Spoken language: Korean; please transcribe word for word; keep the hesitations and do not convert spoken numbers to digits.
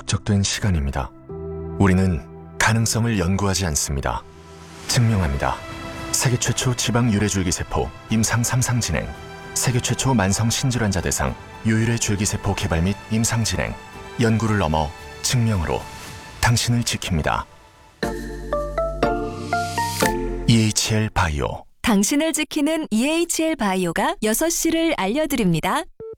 축적된 시간입니다. 우리는 가능성을 연구하지 않습니다. 증명합니다. 세계 최초 지방 유래줄기세포 임상 삼 상 진행, 세계 최초 만성 신질환자 대상 유유래 줄기세포 개발 및 임상 진행, 연구를 넘어 증명으로 당신을 지킵니다. 이에이치엘 바이오. 당신을 지키는 이에이치엘 바이오가 여섯 시를 알려드립니다.